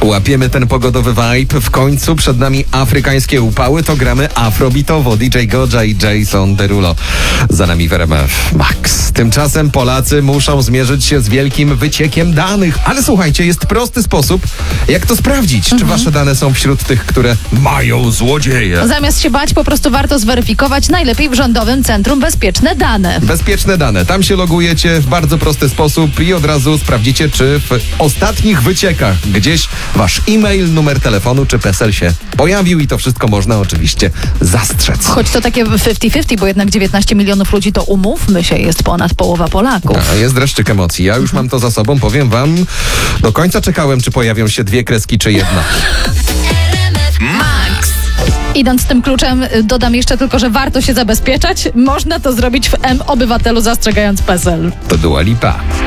Łapiemy ten pogodowy vibe. W końcu przed nami afrykańskie upały, to gramy afrobitowo. DJ Goja i Jason Derulo. Za nami w RMF Max. Tymczasem Polacy muszą zmierzyć się z wielkim wyciekiem danych. Ale słuchajcie, jest prosty sposób, jak to sprawdzić. Czy wasze dane są wśród tych, które mają złodzieje? Zamiast się bać, po prostu warto zweryfikować, najlepiej w Rządowym Centrum Bezpieczne Dane. Bezpieczne dane. Tam się logujecie w bardzo prosty sposób i od razu sprawdzicie, czy w ostatnich wyciekach gdzieś wasz e-mail, numer telefonu czy PESEL się pojawił i to wszystko można oczywiście zastrzec. Choć to takie 50-50, bo jednak 19 milionów ludzi, to umówmy się, jest ponad połowa Polaków. A, jest dreszczyk emocji. Ja już mam to za sobą, powiem wam, do końca czekałem, czy pojawią się dwie kreski, czy jedna. Max. Idąc tym kluczem, dodam jeszcze tylko, że warto się zabezpieczać. Można to zrobić w M-Obywatelu, zastrzegając PESEL. To Dua Lipa.